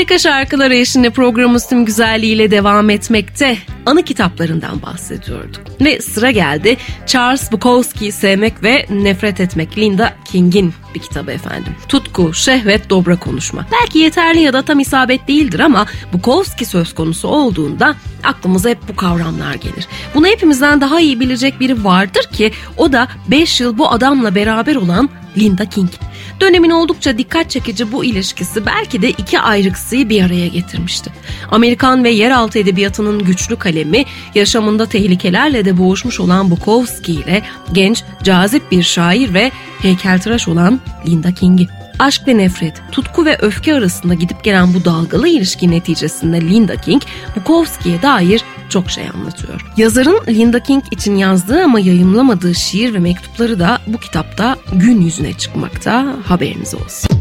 Harika Şarkılar Eşliğinde programımız tüm güzelliğiyle devam etmekte. Anı kitaplarından bahsediyorduk. Ve sıra geldi Charles Bukowski'yi sevmek ve nefret etmek. Linda King'in bir kitabı efendim. Tutku, şehvet, dobra konuşma. Belki yeterli ya da tam isabet değildir ama Bukowski söz konusu olduğunda aklımıza hep bu kavramlar gelir. Bunu hepimizden daha iyi bilecek biri vardır ki o da 5 yıl bu adamla beraber olan Linda King. Dönemin oldukça dikkat çekici bu ilişkisi belki de iki ayrıksıyı bir araya getirmişti. Amerikan ve yeraltı edebiyatının güçlü kalemi, yaşamında tehlikelerle de boğuşmuş olan Bukowski ile genç, cazip bir şair ve heykeltıraş olan Linda King'i. Aşk ve nefret, tutku ve öfke arasında gidip gelen bu dalgalı ilişki neticesinde Linda King, Bukowski'ye dair çok şey anlatıyor. Yazarın Linda King için yazdığı ama yayımlamadığı şiir ve mektupları da bu kitapta gün yüzüne çıkmakta, haberiniz olsun.